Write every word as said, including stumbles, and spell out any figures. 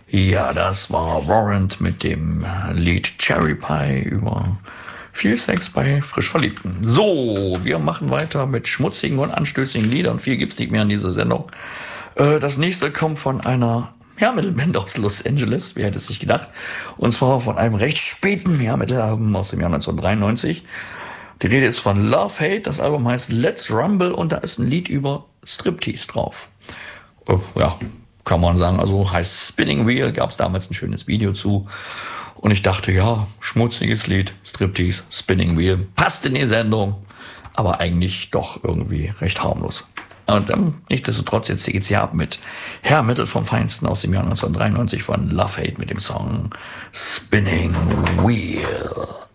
Ja, das war Warrant mit dem Lied Cherry Pie über viel Sex bei frisch Verliebten. So, wir machen weiter mit schmutzigen und anstößigen Liedern. Viel gibt's nicht mehr in dieser Sendung. Äh, das nächste kommt von einer Hair-Metal-Band aus Los Angeles. Wer hätte es sich gedacht? Und zwar von einem recht späten Hair-Metal-Album aus dem Jahr neunzehnhundertdreiundneunzig. Die Rede ist von Love Hate. Das Album heißt Let's Rumble und da ist ein Lied über Striptease drauf. Äh, ja, kann man sagen. Also heißt Spinning Wheel. Gab es damals ein schönes Video zu. Und ich dachte, ja, schmutziges Lied, Striptease, Spinning Wheel, passt in die Sendung, aber eigentlich doch irgendwie recht harmlos. Und ähm, nichtsdestotrotz, jetzt geht's hier ab mit Hair Metal vom Feinsten aus dem Jahr neunzehnhundertdreiundneunzig von Love Hate mit dem Song Spinning Wheel.